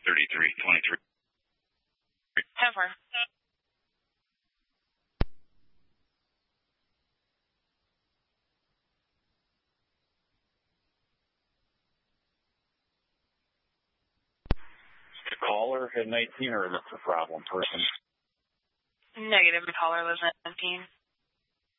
3323. 10-4. The caller had 19, or that's a problem person? Negative. The caller was 19.